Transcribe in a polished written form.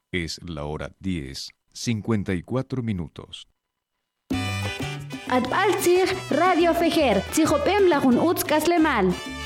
Es la hora 10:54. Atbaltzig Radio Fejer, Tzijopem Lagun Utzkaslemal.